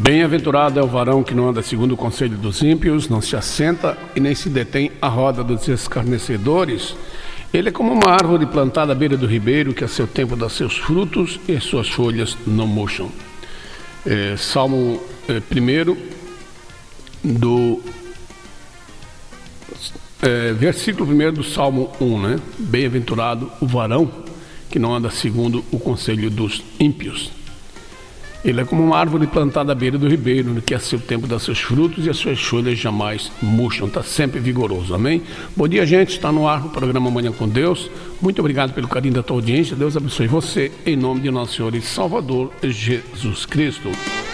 Bem-aventurado é o varão que não anda segundo o conselho dos ímpios, não se assenta e nem se detém à roda dos escarnecedores. Ele é como uma árvore plantada à beira do ribeiro, que a seu tempo dá seus frutos e as suas folhas não murcham. Salmo 1 versículo 1 do Salmo 1, né? Bem-aventurado o varão que não anda segundo o conselho dos ímpios. Ele é como uma árvore plantada à beira do ribeiro, que a seu tempo dá seus frutos e as suas folhas jamais murcham. Está sempre vigoroso, amém? Bom dia, gente. Está no ar o programa Manhã com Deus. Muito obrigado pelo carinho da tua audiência. Deus abençoe você, em nome de nosso Senhor e Salvador Jesus Cristo.